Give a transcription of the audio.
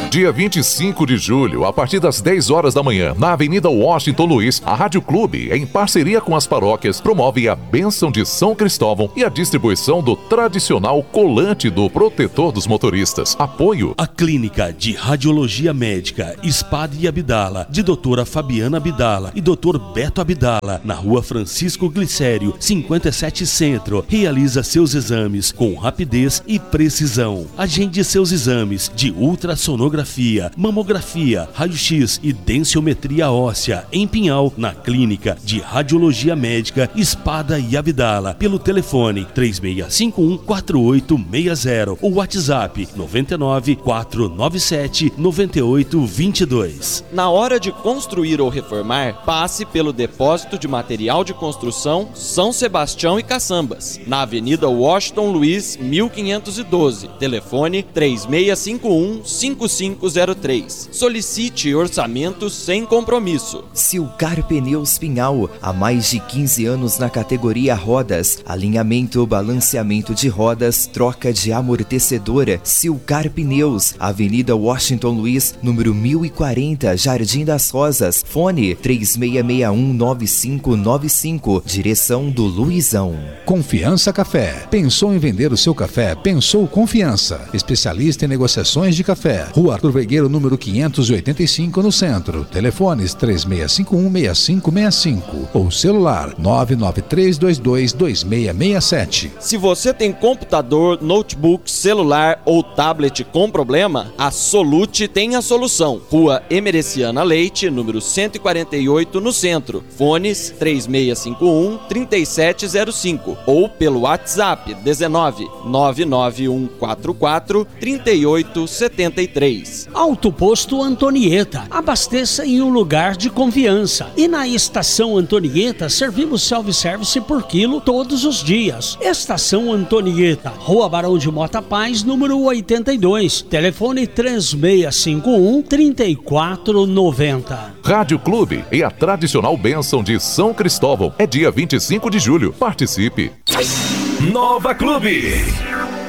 Dia 25 de julho, a partir das 10 horas da manhã, na Avenida Washington Luiz, a Rádio Clube, em parceria com as paróquias, promove a bênção de São Cristóvão e a distribuição do tradicional colante do protetor dos motoristas. Apoio a Clínica de Radiologia Médica Espada e Abdala, de doutora Fabiana Abdala e doutor Beto Abdala, na Rua Francisco Glicério, 57 Centro. Realiza seus exames com rapidez e precisão. Agende seus exames de ultrassonografia, mamografia, raio-x e densitometria óssea em Pinhal, na Clínica de Radiologia Médica Espada e Abdala, pelo telefone 3651-4860 ou WhatsApp 99-497-9822. Na hora de construir ou reformar, passe pelo Depósito de Material de Construção São Sebastião e Caçambas, na Avenida Washington Luiz, 1512. Telefone 3651-5503. Solicite orçamento sem compromisso. Silcar Pneus Pinhal, há mais de 15 anos na categoria rodas, alinhamento, balanceamento de rodas, troca de amortecedora. Silcar Pneus, Avenida Washington Luiz, número 1040, Jardim das Rosas. Fone 3661-9595, direção do Luizão. Confiança Café. Pensou em vender o seu café? Pensou Confiança. Especialista em negociações de café. Rua Arthur Vergueiro, número 585, no centro. Telefones 3651-6565 ou celular 993222667. Se você tem computador, notebook, celular ou tablet com problema, a Solute tem a solução. Rua Emereciana Leite, número 148, no centro. Fones 3651-3705 ou pelo WhatsApp 19-99144-3873. Auto Posto Antonieta. Abasteça em um lugar de confiança. E na Estação Antonieta, servimos self-service por quilo todos os dias. Estação Antonieta, Rua Barão de Mota Paz, número 82. Telefone 3651-3490. Rádio Clube e a tradicional bênção de São Cristóvão. É dia 25 de julho. Participe. Nova Clube.